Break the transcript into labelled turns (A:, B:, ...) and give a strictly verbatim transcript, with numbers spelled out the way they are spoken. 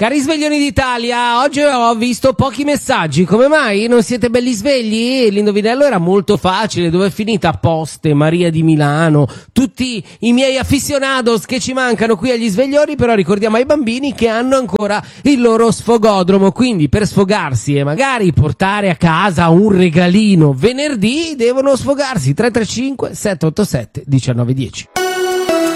A: Cari sveglioni d'Italia, oggi ho visto pochi messaggi, come mai? Non siete belli svegli? L'indovinello era molto facile, dove è finita Poste, Maria di Milano, tutti i miei aficionados che ci mancano qui agli sveglioni, però ricordiamo ai bambini che hanno ancora il loro sfogodromo, quindi per sfogarsi e magari portare a casa un regalino venerdì devono sfogarsi. Tre tre cinque sette otto sette uno nove uno zero.